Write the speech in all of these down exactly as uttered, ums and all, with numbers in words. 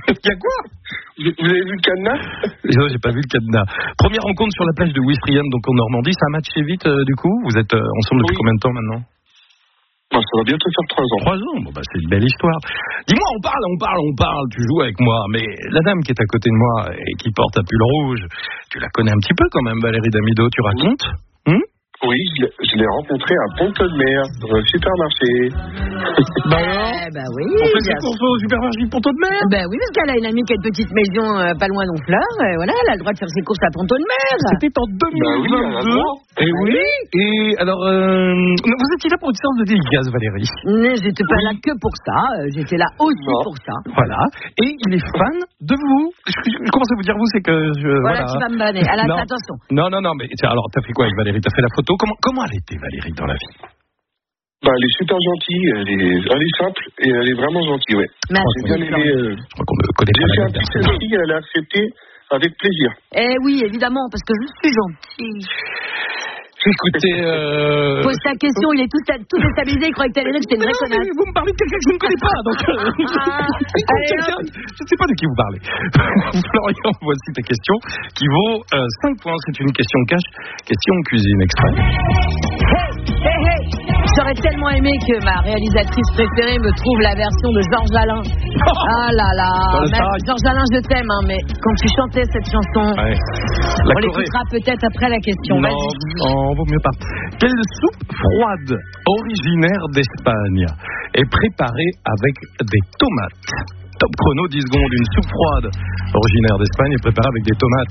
Il y a quoi? Vous avez vu le cadenas? Non, j'ai pas vu le cadenas. Première rencontre sur la plage de Ouistreham, donc en Normandie. Ça a matché vite, euh, du coup. Vous êtes euh, ensemble depuis oui. combien de temps maintenant? Bah, ça va bientôt faire trois ans. Trois ans, bon, bah, c'est une belle histoire. Dis-moi, on parle, on parle, on parle, tu joues avec moi, mais la dame qui est à côté de moi et qui porte un pull rouge, tu la connais un petit peu quand même, Valérie Damido, tu racontes? Oui, hum oui je, l'ai, je l'ai rencontrée à Pont-de-Mer, dans un supermarché. Bah alors eh bah oui. On fait ses courses au supermarché Pont-de-Mer? Bah oui, parce qu'elle a une amie qui a une petite maison euh, pas loin d'Honfleur, et voilà, elle a le droit de faire ses courses à Pont-de-Mer. C'était en deux mille vingt-deux. Bah oui, et oui. Et alors, euh, vous étiez là pour une séance de dédicace, Valérie? Mais j'étais pas oui. là que pour ça, j'étais là aussi non. pour ça. Voilà. Et il est fan de vous. Je, je commence à vous dire vous, c'est que je, voilà, voilà. tu vas me banner. Alors, attention. Non, non, non, mais alors, t'as fait quoi avec Valérie? T'as fait la photo? Comment, comment elle était, Valérie, dans la vie? Bah, elle est super gentille, elle est, elle est simple et elle est vraiment gentille, ouais. Merci. J'ai bien aimé. Euh, je crois qu'on ne connaît pas j'ai la fait un petit selfie, elle a accepté avec plaisir. Eh oui, évidemment, parce que je suis gentille. Écoutez, euh... pose ta question, il est tout, tout déstabilisé, il croyait que t'allais dire que j'étais une vraie connasse. Vous me parlez de quelqu'un que je ne connais pas, donc... Euh... Ah, quelqu'un... Je ne sais pas de qui vous parlez. Florian, voici ta question, qui vaut euh, cinq points. C'est une question cash, question cuisine exprès. Hey, hey, hey. J'aurais tellement aimé que ma réalisatrice préférée me trouve la version de Georges Alain. Ah là là, Georges Alain, je t'aime, hein, mais quand tu chantais cette chanson, ouais. on Corée. l'écoutera peut-être après la question. Non, vas-y. Oh, vaut mieux pas. Quelle soupe froide originaire d'Espagne est préparée avec des tomates? Top chrono, dix secondes. Une soupe froide originaire d'Espagne est préparée avec des tomates.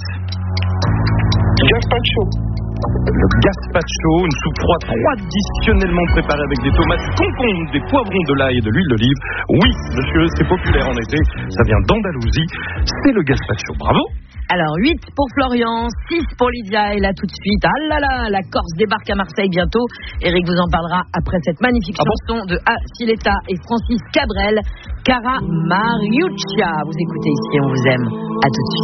Gazpacho. Le gazpacho, une soupe froide traditionnellement préparée avec des tomates, concombre, des poivrons, de l'ail et de l'huile d'olive. Oui, monsieur, c'est populaire en été. Ça vient d'Andalousie. C'est le gazpacho. Bravo. Alors, huit pour Florian, six pour Lydia, et là tout de suite, ah là là, la Corse débarque à Marseille bientôt. Eric vous en parlera après cette magnifique ah chanson bon de A. Sileta et Francis Cabrel, Cara Mariuccia. Vous écoutez ici, on vous aime. À tout de suite.